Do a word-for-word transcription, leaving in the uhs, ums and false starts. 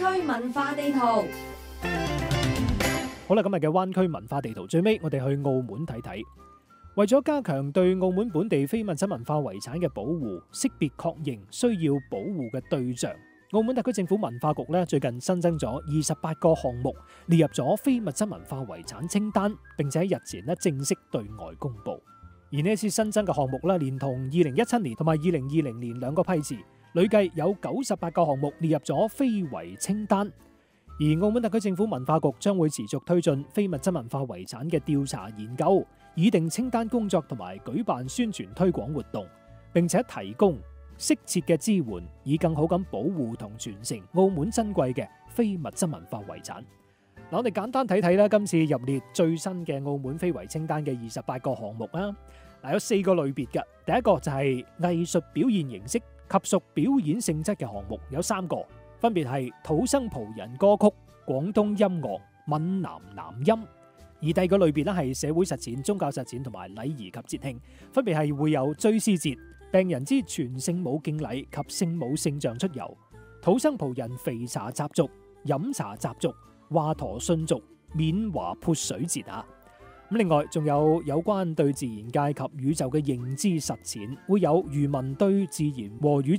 區文化地圖。 好啦，今日嘅灣區文化地圖最尾，我哋去澳門睇睇。為咗加強對澳門本地非物質文化遺產嘅保護，識別確認需要保護嘅對象，澳門特區政府文化局咧最近新增咗二十八個項目，列入咗非物質文化遺產清單，並且喺日前咧正式對外公布。而呢一次新增嘅項目咧，連同二零一七年同埋二零二零年兩個批次，累計有九十八個項目列入咗非遺清單。而澳門特區政府文化局將會持續推進非物質文化遺產嘅調查研究，擬定清單工作同埋舉辦宣傳推廣活動，並且提供適切嘅支援，以更好咁保護同傳承澳門珍貴嘅非物質文化遺產。嗱，我哋簡單睇睇啦，今次入列最新嘅澳門非遺清單嘅二十八個項目啊，嗱，有四個類別嘅，第一個就係藝術表現形式及屬表演性質嘅項目，有三個。分別係土生葡人歌曲、廣東音樂、閩南南音。而第二個類別咧係社會實踐、宗教實踐同埋禮儀及節慶，分別係會有追思節、病人之全聖母敬禮及聖母聖像出遊、土生葡人肥茶習俗、飲茶習俗、華佗信俗、緬華潑水節啊。咁另外仲有有關對自然界及宇宙嘅認知實踐，會有漁民對自然和宇